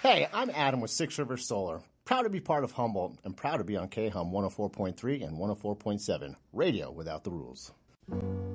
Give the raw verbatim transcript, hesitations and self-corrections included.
Hey, I'm Adam with Six Rivers Solar. Proud to be part of Humboldt and proud to be on K H U M one oh four point three and one oh four point seven, radio without the rules.